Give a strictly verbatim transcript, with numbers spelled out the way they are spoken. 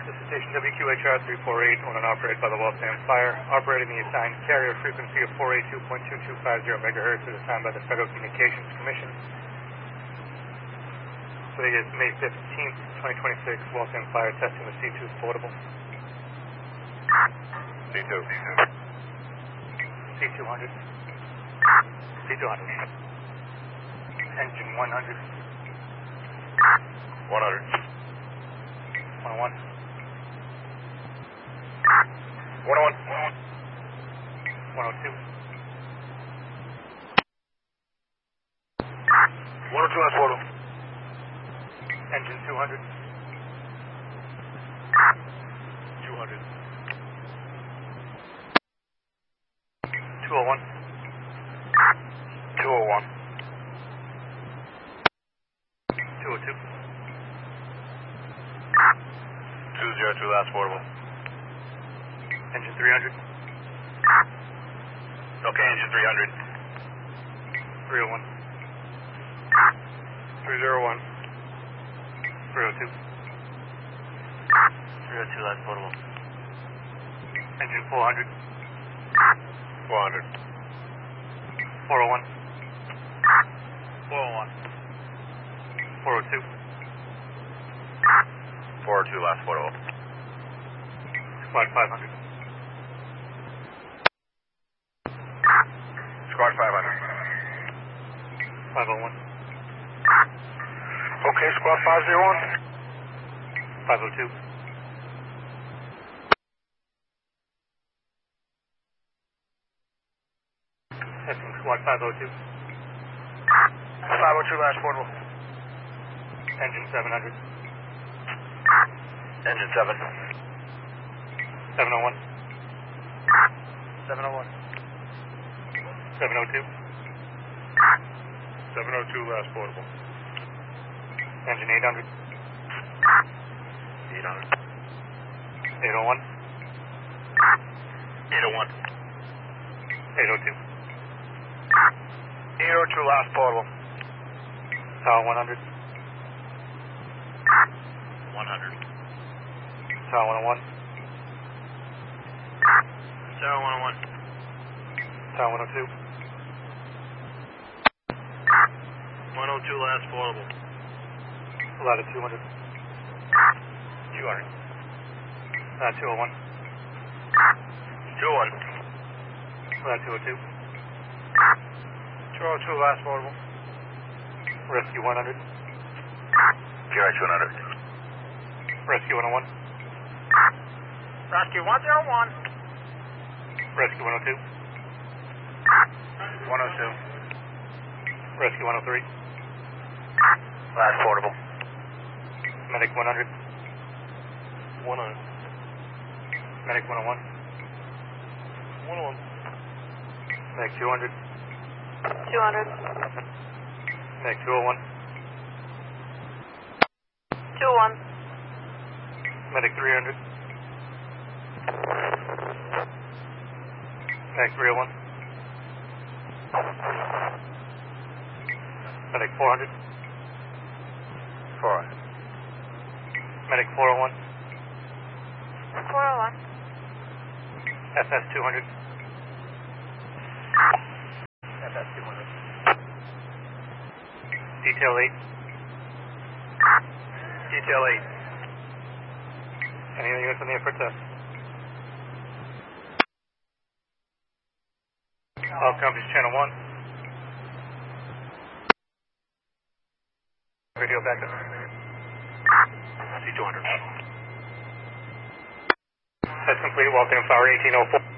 This is station W Q H R three four eight, owned and operated by the Waltham Fire, operating the assigned carrier frequency of four eighty-two point two two five zero megahertz as assigned by the Federal Communications Commission. Today is May fifteenth, twenty twenty-six. Waltham Fire testing the C two portable. C two. C two hundred. C two hundred. Engine one hundred. one hundred. one oh one. one oh one. one oh two. one oh two last photo. Engine two hundred. two hundred. two oh one. two oh one. two oh two. two oh two last portable. Engine three hundred. Okay, engine three hundred. three oh one. three oh one. three oh two. three oh two last portable. Engine four hundred. four hundred. four oh one. four oh one. four oh two. four oh two last portable. Squad five hundred. Squad five hundred. five oh one. Okay, squad five oh one. five oh two. Testing squad five oh two. five oh two last portable. Engine seven hundred. Engine seven. seven oh one. seven oh one. seven oh two. seven oh two last portable. Engine eight hundred. eight hundred. eight oh one. eight oh one. eight oh two. eight oh two last portable. Tower one hundred. one hundred. Tower one oh one. Tower one oh one. Tower one oh two. one oh two last portable. Ladder two hundred. two hundred. Ladder two oh one. two oh one. Ladder two oh two. two oh two last portable. Rescue one hundred. P I two hundred. Rescue one oh one. Rescue one oh one. Rescue one oh two. one oh two. Rescue one oh three. Last portable. Medic one hundred. one hundred. Medic one oh one. one oh one. Medic two hundred. two hundred. Medic two oh one. two oh one. Medic three hundred. Medic three oh one. Medic four hundred. four hundred. Medic four oh one. four oh one. F S two hundred. F S two hundred. Detail eight. Detail eight. Any units on the effort test? All companies channel one. Radio backup. C two hundred. Test complete. Waltham Fire eighteen oh four.